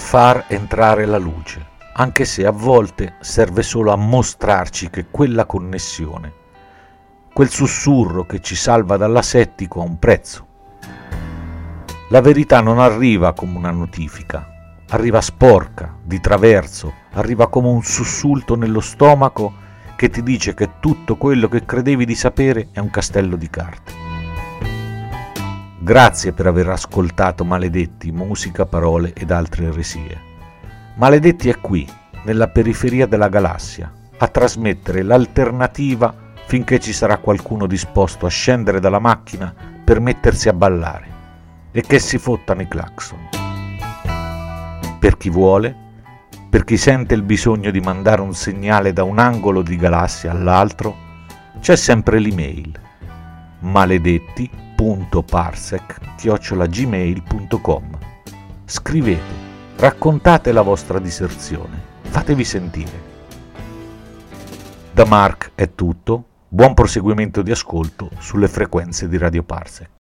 far entrare la luce, anche se a volte serve solo a mostrarci che quella connessione, quel sussurro che ci salva dall'asettico ha un prezzo. La verità non arriva come una notifica, arriva sporca, di traverso, arriva come un sussulto nello stomaco che ti dice che tutto quello che credevi di sapere è un castello di carte. Grazie per aver ascoltato Maledetti, musica, parole ed altre eresie. Maledetti è qui, nella periferia della galassia, a trasmettere l'alternativa finché ci sarà qualcuno disposto a scendere dalla macchina per mettersi a ballare e che si fottano i clacson. Per chi vuole, per chi sente il bisogno di mandare un segnale da un angolo di galassia all'altro, c'è sempre l'email maledetti.parsec@gmail.com. Scrivete, raccontate la vostra diserzione, fatevi sentire. Da Mark è tutto, buon proseguimento di ascolto sulle frequenze di Radio Parsec.